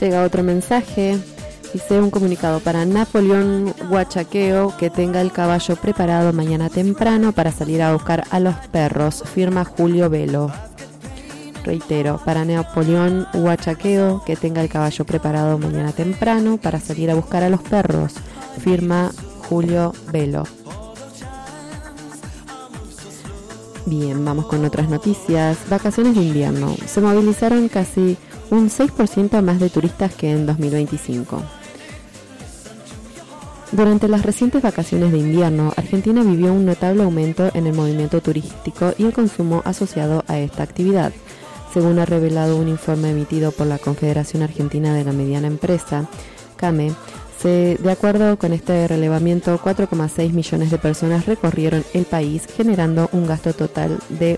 Llega otro mensaje. Dice un comunicado para Napoleón Huachaqueo que tenga el caballo preparado mañana temprano para salir a buscar a los perros. Firma Julio Velo. Reitero, para Napoleón Huachaqueo que tenga el caballo preparado mañana temprano para salir a buscar a los perros. Firma Julio Velo. Bien, vamos con otras noticias. Vacaciones de invierno. Se movilizaron casi un 6% más de turistas que en 2025. Durante las recientes vacaciones de invierno, Argentina vivió un notable aumento en el movimiento turístico y el consumo asociado a esta actividad. Según ha revelado un informe emitido por la Confederación Argentina de la Mediana Empresa, CAME, de acuerdo con este relevamiento, 4,6 millones de personas recorrieron el país, generando un gasto total de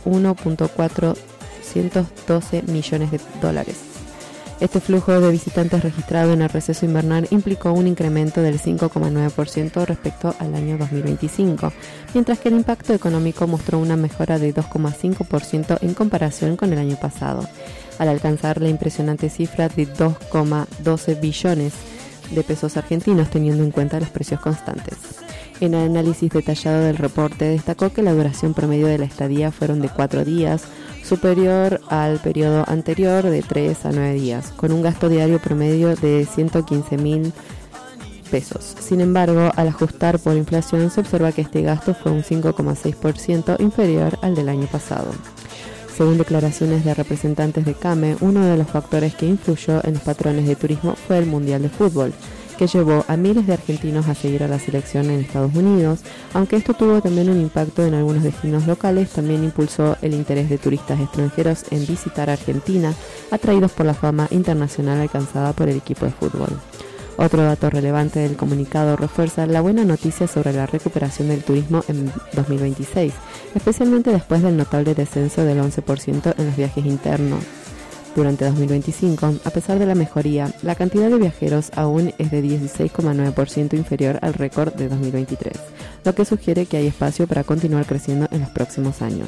1.412 millones de dólares. Este flujo de visitantes registrado en el receso invernal implicó un incremento del 5,9% respecto al año 2025, mientras que el impacto económico mostró una mejora de 2,5% en comparación con el año pasado, al alcanzar la impresionante cifra de 2,12 billones de pesos argentinos, teniendo en cuenta los precios constantes. En el análisis detallado del reporte destacó que la duración promedio de la estadía fueron de 4 días, superior al periodo anterior de 3 a 9 días, con un gasto diario promedio de 115.000 pesos. Sin embargo, al ajustar por inflación, se observa que este gasto fue un 5,6% inferior al del año pasado. Según declaraciones de representantes de CAME, uno de los factores que influyó en los patrones de turismo fue el Mundial de Fútbol, que llevó a miles de argentinos a seguir a la selección en Estados Unidos. Aunque esto tuvo también un impacto en algunos destinos locales, también impulsó el interés de turistas extranjeros en visitar Argentina, atraídos por la fama internacional alcanzada por el equipo de fútbol. Otro dato relevante del comunicado refuerza la buena noticia sobre la recuperación del turismo en 2026, especialmente después del notable descenso del 11% en los viajes internos. Durante 2025, a pesar de la mejoría, la cantidad de viajeros aún es de 16,9% inferior al récord de 2023, lo que sugiere que hay espacio para continuar creciendo en los próximos años.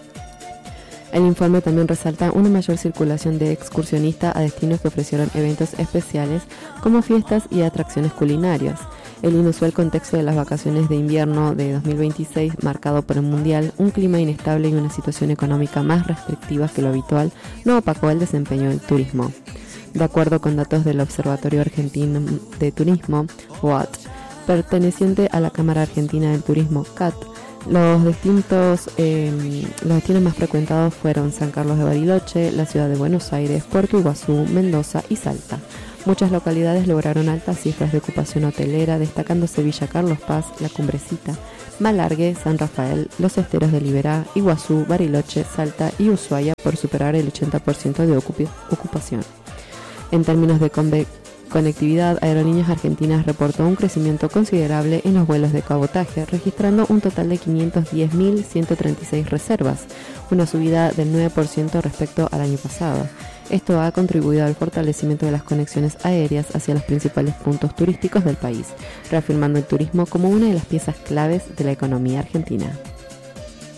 El informe también resalta una mayor circulación de excursionistas a destinos que ofrecieron eventos especiales como fiestas y atracciones culinarias. El inusual contexto de las vacaciones de invierno de 2026, marcado por el Mundial, un clima inestable y una situación económica más restrictiva que lo habitual, no opacó el desempeño del turismo. De acuerdo con datos del Observatorio Argentino de Turismo, OAT, perteneciente a la Cámara Argentina del Turismo, CAT, los destinos más frecuentados fueron San Carlos de Bariloche, la ciudad de Buenos Aires, Puerto Iguazú, Mendoza y Salta. Muchas localidades lograron altas cifras de ocupación hotelera, destacándose Villa Carlos Paz, La Cumbrecita, Malargüe, San Rafael, Los Esteros de Liberá, Iguazú, Bariloche, Salta y Ushuaia por superar el 80% de ocupación. En términos de conectividad, Aerolíneas Argentinas reportó un crecimiento considerable en los vuelos de cabotaje, registrando un total de 510.136 reservas, una subida del 9% respecto al año pasado. Esto ha contribuido al fortalecimiento de las conexiones aéreas hacia los principales puntos turísticos del país, reafirmando el turismo como una de las piezas claves de la economía argentina.